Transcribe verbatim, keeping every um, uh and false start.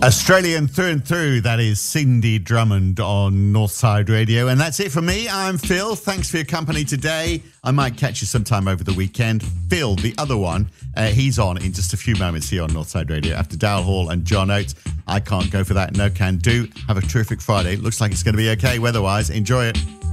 Australian through and through, that is Cindy Drummond on Northside Radio. And that's it for me. I'm Phil. Thanks for your company today. I might catch you sometime over the weekend. Phil, the other one, uh, he's on in just a few moments here on Northside Radio after Dale Hall and John Oates. I can't go for that. No can do. Have a terrific Friday. Looks like it's going to be okay weather-wise. Enjoy it.